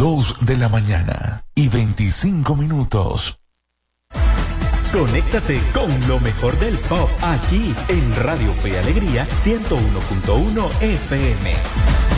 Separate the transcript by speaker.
Speaker 1: 2:25.
Speaker 2: Conéctate con lo mejor del pop aquí en Radio Fe y Alegría 101.1 FM.